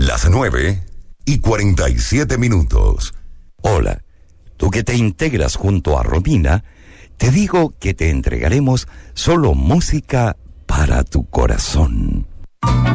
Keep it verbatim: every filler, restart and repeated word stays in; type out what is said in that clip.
Las nueve y cuarenta y siete minutos. Hola, tú que te integras junto a Romina, te digo que te entregaremos solo música para tu corazón.